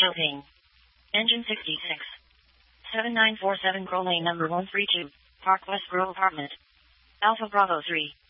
Chopin. Engine 66. 7947 Grove Lane number 132, Park West Grove Apartment. Alpha Bravo 3.